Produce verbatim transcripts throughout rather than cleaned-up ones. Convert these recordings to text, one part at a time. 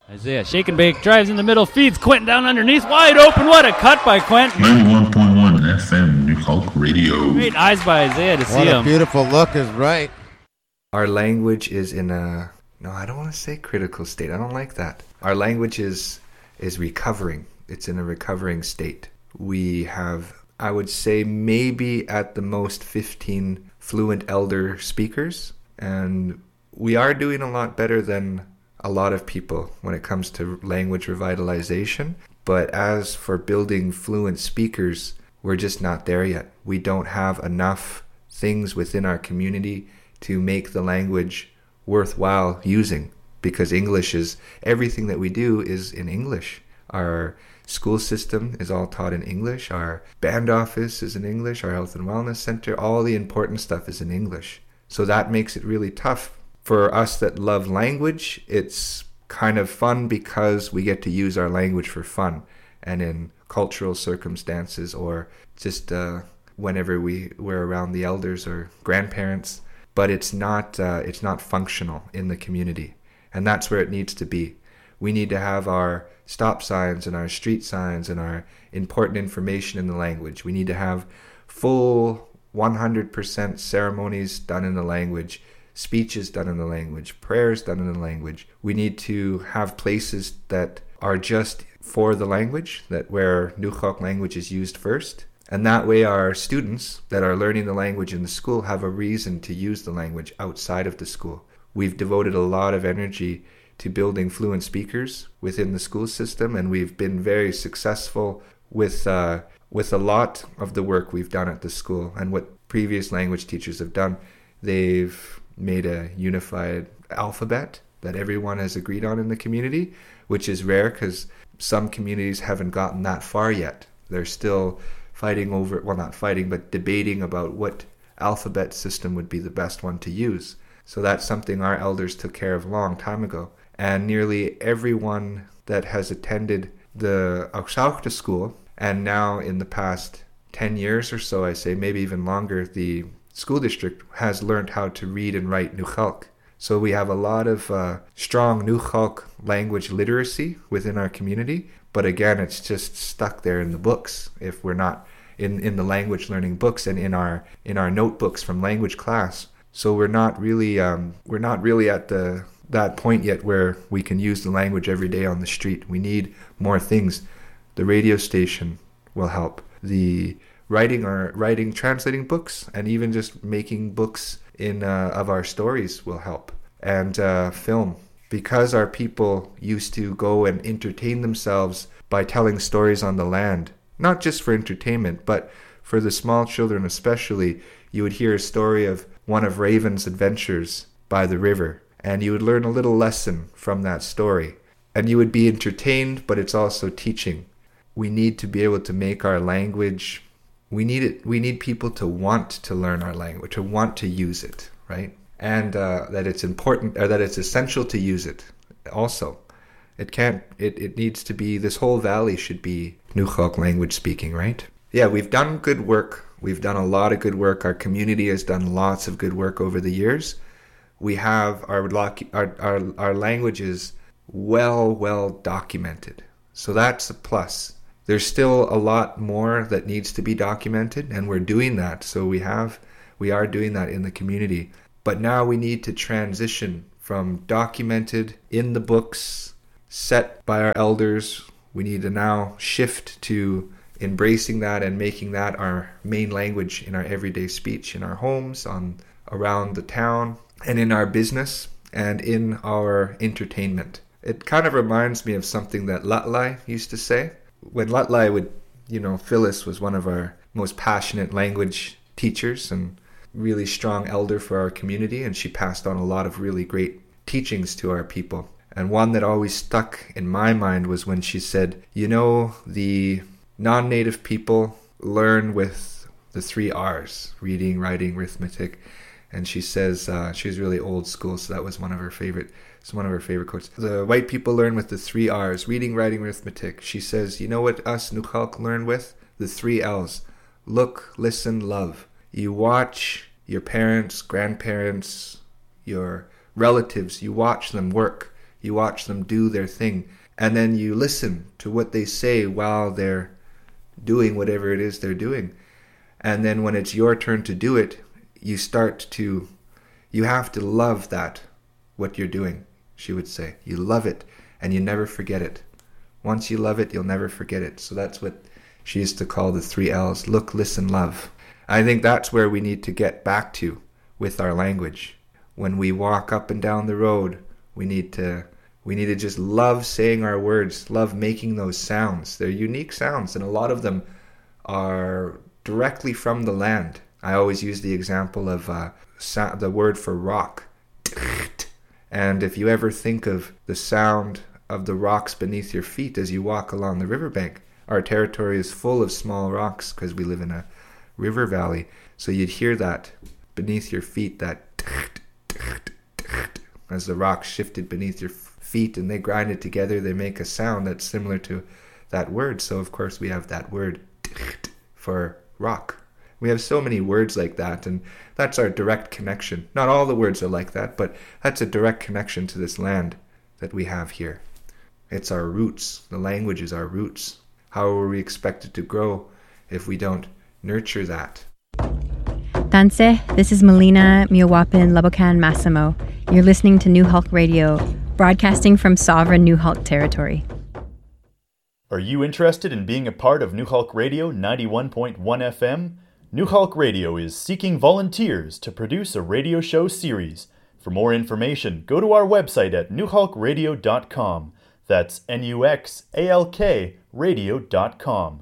Isaiah, shake and bake, drives in the middle, feeds Quentin down underneath, wide open. What a cut by Quentin. ninety-one point one F M, New Hulk Radio. Great eyes by Isaiah to see What a him. beautiful look is right. Our language is in a, no, I don't want to say critical state. I don't like that. Our language is is recovering. It's in a recovering state. We have, I would say, maybe at the most fifteen fluent elder speakers, and we are doing a lot better than a lot of people when it comes to language revitalization. But as for building fluent speakers, we're just not there yet. We don't have enough things within our community to make the language worthwhile using, because English is, everything that we do is in English. Our school system is all taught in English. Our band office is in English. Our health and wellness center, all the important stuff is in English. So that makes it really tough. For us that love language, it's kind of fun because we get to use our language for fun and in cultural circumstances, or just uh, whenever we, we're around the elders or grandparents. But it's not uh, it's not functional in the community. And that's where it needs to be. We need to have our stop signs and our street signs and our important information in the language. We need to have full one hundred percent ceremonies done in the language, speeches done in the language, prayers done in the language. We need to have places that are just for the language, that where Nukok language is used first. And that way our students that are learning the language in the school have a reason to use the language outside of the school. We've devoted a lot of energy to building fluent speakers within the school system, and we've been very successful with uh, with a lot of the work we've done at the school and what previous language teachers have done. They've made a unified alphabet that everyone has agreed on in the community, which is rare because some communities haven't gotten that far yet. They're still fighting over, well, not fighting, but debating about what alphabet system would be the best one to use. So that's something our elders took care of a long time ago. And nearly everyone that has attended the Auxauchte school, and now in the past ten years or so, I say, maybe even longer, the school district has learned how to read and write Nukhalk. So we have a lot of uh, strong Nukhalk language literacy within our community. But again, it's just stuck there in the books if we're not in, in the language learning books and in our in our notebooks from language class. So we're not really um, we're not really at the that point yet where we can use the language every day on the street. We need more things. The radio station will help. The writing or writing, translating books, and even just making books in uh, of our stories will help. And uh, film. Because our people used to go and entertain themselves by telling stories on the land, not just for entertainment, but for the small children especially, you would hear a story of one of Raven's adventures by the river, and you would learn a little lesson from that story. And you would be entertained, but it's also teaching. We need to be able to make our language, we need it. We need people to want to learn our language, to want to use it, right? And uh, that it's important, or that it's essential to use it also. It can't, it, it needs to be, this whole valley should be Nukhalk language speaking, right? Yeah, we've done good work. We've done a lot of good work. Our community has done lots of good work over the years. We have our, our, our, our language is well, well documented. So that's a plus. There's still a lot more that needs to be documented, and we're doing that. So we have, we are doing that in the community. But now we need to transition from documented in the books, set by our elders. We need to now shift to embracing that and making that our main language in our everyday speech, in our homes, on around the town, and in our business, and in our entertainment. It kind of reminds me of something that Latlai used to say. When Latlai would, you know, Phyllis was one of our most passionate language teachers and really strong elder for our community, and she passed on a lot of really great teachings to our people. And one that always stuck in my mind was when she said, you know, the non-native people learn with the three R's, reading, writing, arithmetic. And she says, uh, she's really old school, so that was one of her favorite, it's one of her favorite quotes. The white people learn with the three R's, reading, writing, arithmetic. She says, you know what us Nukhalk learn with? The three L's, look, listen, love. You watch your parents, grandparents, your relatives, you watch them work. You watch them do their thing, and then you listen to what they say while they're doing whatever it is they're doing. And then when it's your turn to do it, you start to, you have to love that, what you're doing, she would say. You love it, and you never forget it. Once you love it, you'll never forget it. So that's what she used to call the three L's: look, listen, love. I think that's where we need to get back to with our language. When we walk up and down the road, we need to we need to just love saying our words, love making those sounds. They're unique sounds, and a lot of them are directly from the land. I always use the example of uh, sa- the word for rock. And if you ever think of the sound of the rocks beneath your feet as you walk along the riverbank, our territory is full of small rocks because we live in a river valley. So you'd hear that beneath your feet, that as the rocks shifted beneath your feet and they grinded together, they make a sound that's similar to that word. So of course we have that word for rock. We have so many words like that, and that's our direct connection. Not all the words are like that, but that's a direct connection to this land that we have here. It's our roots. The language is our roots. How are we expected to grow if we don't nurture that? Tanse, this is Melina Miawapin Labokan Massimo. You're listening to New Hulk Radio, broadcasting from sovereign New Hulk territory. Are you interested in being a part of New Hulk Radio ninety-one point one F M? New Hulk Radio is seeking volunteers to produce a radio show series. For more information, go to our website at new hulk radio dot com. That's N U X A L K radio dot com.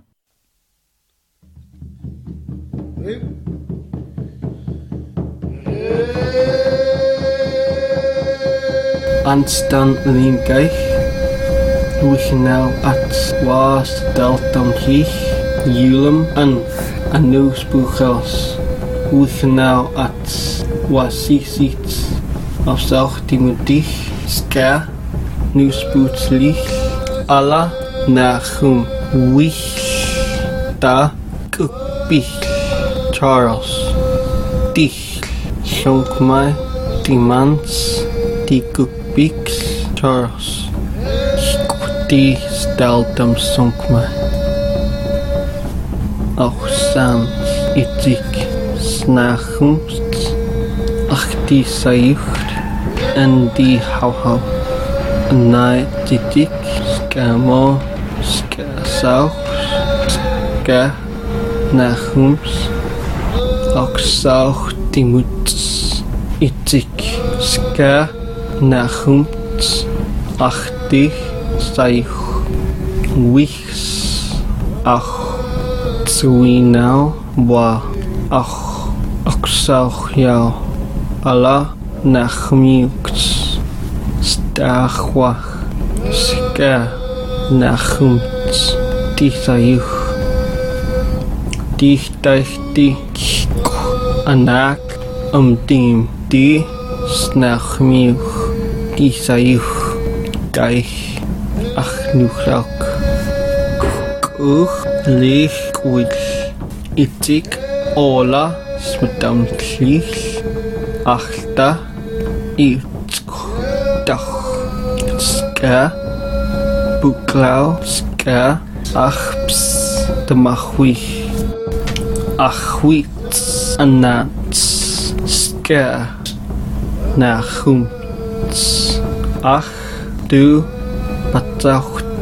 Anstan Limgeich, Luchinel at Was Deltam Hich, Julum and Anus Buchels, Luchinel at Wasisits, of Zelch Timotich, Ska, Nusbootslich, Allah Nachum, Wich, Da, Kukbich, Charles, Dich, Shonkmai, Dimans, Die Kukbix, Charles, Skuti Steldam Sonkmai. Auch Sans, Itzig, Snachumst, Ach die Sayucht, en die Hauhau. Nai Titik, Skamo, Skasaus, Ska, Nachums, Auch Sauch Timuts, Itzig, Ska, Nachums, Ach dich Sayuch, Wichs, Ach. Suinau wa ach aksauch jou Allah nachmiuks stachwach ska nachumts tisayuch dichtachti anak umdim di snachmiuch tisayuch gaich ach nuchlak uch lich Wil Itik Ola Smedam Tlich Achta Itsk Dach Ska Buklau Ska Achps Demachwich Achwits Anats Ska Nachumts Ach Du Bataucht